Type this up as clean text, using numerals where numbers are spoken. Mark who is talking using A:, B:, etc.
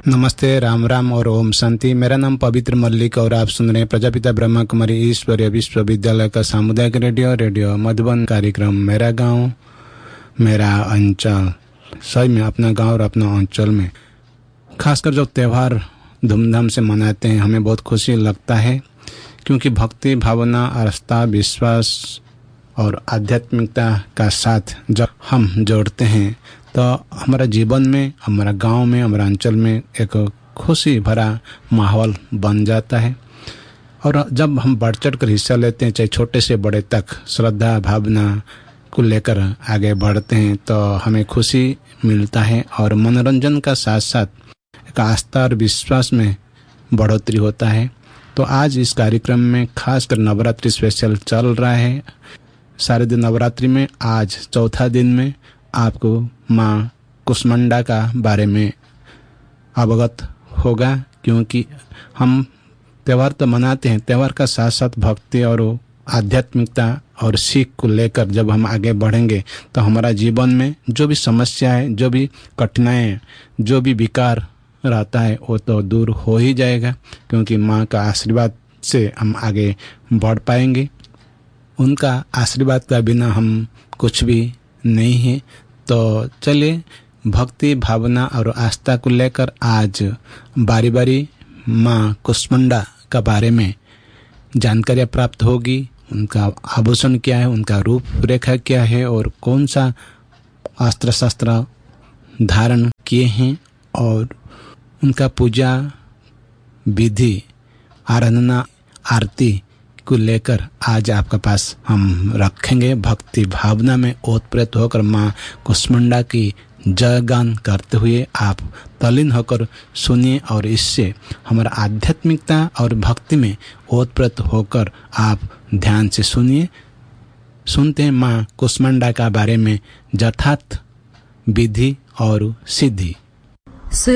A: नमस्ते, राम राम और ओम शांति। मेरा नाम पवित्र मल्लिक और आप सुन रहे हैं प्रजापिता ब्रह्मा कुमारी ईश्वरीय विश्वविद्यालय का सामुदायिक रेडियो मधुबन कार्यक्रम मेरा गांव मेरा अंचल। सही में अपना गांव और अपना अंचल में खासकर जो त्यौहार धूमधाम से मनाते हैं हमें बहुत खुशी लगता है, क्योंकि भक्ति भावना आस्था विश्वास और आध्यात्मिकता का साथ जब हम जोड़ते हैं तो हमारा जीवन में, हमारा गांव में, हमारा अंचल में एक खुशी भरा माहौल बन जाता है। और जब हम बढ़ चढ़ कर हिस्सा लेते हैं, चाहे छोटे से बड़े तक श्रद्धा भावना को लेकर आगे बढ़ते हैं, तो हमें खुशी मिलता है और मनोरंजन का साथ साथ एक आस्था और विश्वास में बढ़ोतरी होता है। तो आज इस कार्यक्रम में खासकर नवरात्रि स्पेशल चल रहा है। सारे दिन नवरात्रि में आज चौथा दिन में आपको माँ कुष्मांडा का बारे में अवगत होगा, क्योंकि हम त्यौहार तो मनाते हैं, त्यौहार का साथ साथ भक्ति और आध्यात्मिकता और सीख को लेकर जब हम आगे बढ़ेंगे तो हमारा जीवन में जो भी समस्या है, जो भी कठिनाई, जो भी विकार रहता है वो तो दूर हो ही जाएगा, क्योंकि माँ का आशीर्वाद से हम आगे बढ़ पाएंगे। उनका आशीर्वाद का बिना हम कुछ भी नहीं है। तो चलिए भक्ति भावना और आस्था को लेकर आज बारी बारी माँ कुष्मांडा का बारे में जानकारियाँ प्राप्त होगी। उनका आभूषण क्या है, उनका रूप रेखा क्या है और कौन सा अस्त्र शस्त्र धारण किए हैं और उनका पूजा विधि आराधना आरती को लेकर आज आपके पास हम रखेंगे। भक्ति भावना में ओतप्रोत होकर माँ कुष्मांडा की जय गान करते हुए आप तल्लीन होकर सुनिए और इससे हमारा आध्यात्मिकता और भक्ति में ओतप्रोत होकर आप ध्यान से सुनिए। सुनते हैं माँ कुष्मांडा का बारे में यथार्थ विधि और सिद्धि।